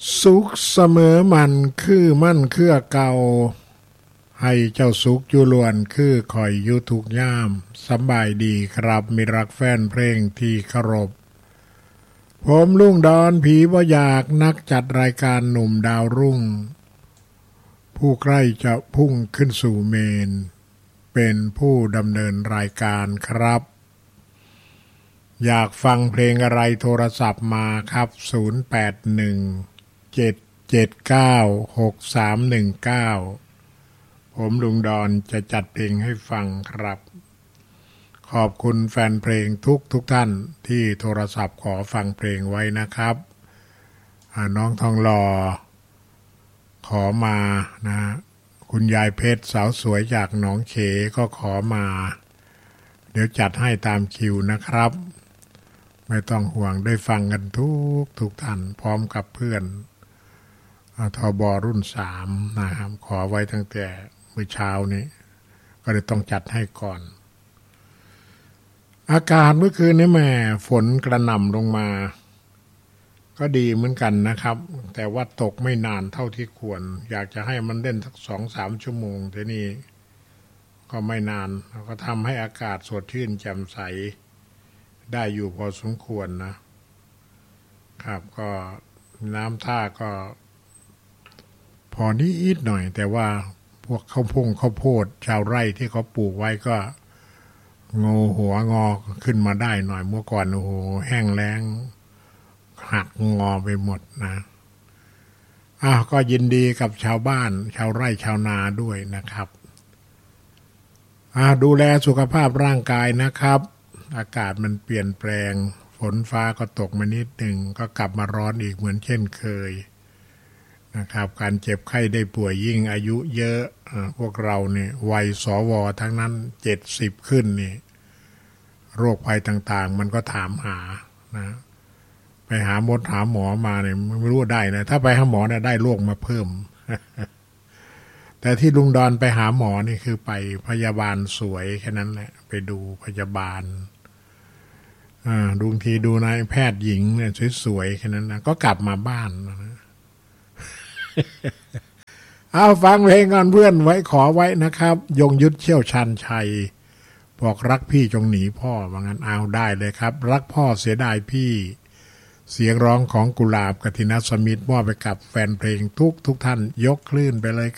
สุขเสมอมันคือมั่นคือเก่าให้เจ้าสุขอยู่ล้วนคือคอยอยู่ทุกย่ามสบายดีครับมีรักแฟนเพลงที่เคารพผมลุงดอนผีบ่อยากนักจัดรายการหนุ่มดาวรุ่งผู้ใกล้จะพุ่งขึ้นสู่เมนเป็นผู้ดำเนินรายการครับอยากฟังเพลงอะไรโทรศัพท์มาครับ0817796319ผมลุงดอนจะจัดเพลงให้ฟังครับขอบคุณแฟนเพลงทุกท่านที่โทรศัพท์ขอฟังเพลงไว้นะครับน้องทองหล่อขอมานะคุณยายเพชรสาวสวยจากหนองเขก็ขอมาเดี๋ยวจัดให้ตามคิวนะครับไม่ต้องห่วงได้ฟังกันทุกท่านพร้อมกับเพื่อนทบรุ่น3นะครับขอไว้ตั้งแต่เมื่อเช้านี้ก็เลยต้องจัดให้ก่อนอากาศเมื่อคืนนี้แม่ฝนกระหน่ำลงมาก็ดีเหมือนกันนะครับแต่ว่าตกไม่นานเท่าที่ควรอยากจะให้มันเล่นสัก 2-3 ชั่วโมงทีนี้ก็ไม่นานก็ทำให้อากาศสดชื่นแจ่มใสได้อยู่พอสมควรนะครับก็น้ำท่าก็พอนิดหน่อยแต่ว่าพวกข้าวโพดชาวไร่ที่เขาปลูกไว้ก็งอหัวงอขึ้นมาได้หน่อยเมื่อก่อนโอ้โหแห้งแล้งหักงอไปหมดนะก็ยินดีกับชาวบ้านชาวไร่ชาวนาด้วยนะครับดูแลสุขภาพร่างกายนะครับอากาศมันเปลี่ยนแปลงฝนฟ้าก็ตกมานิดหนึ่งก็กลับมาร้อนอีกเหมือนเช่นเคยนะครับการเจ็บไข้ได้ป่วยยิ่งอายุเยอะพวกเราเนี่ยวัยสวทั้งนั้น70ขึ้นนี่โรคภัยต่างๆมันก็ถามหานะไปหาหมอมาเนี่ยไม่รู้ได้นะถ้าไปหาหมอเนี่ยได้โรคมาเพิ่ม แต่ที่ลุงดอนไปหาหมอนี่คือไปพยาบาลสวยแค่นั้นแหละไปดูพยาบาลดูทีดูนายแพทย์หญิงเนี่ยสวยๆแค่นั้นนะก็กลับมาบ้านนะเอาฟังเพลงก่อนเพื่อนไว้ขอไว้นะครับยงยุทธเชี่ยวชันชัยบอกรักพี่จงหนีพ่อว่างั้นเอาได้เลยครับรักพ่อเสียดายพี่เสียงร้องของกุหลาบกฐินสมิทธิ์มอบไปกับแฟนเพลงทุกท่านยกคลื่นไปเลย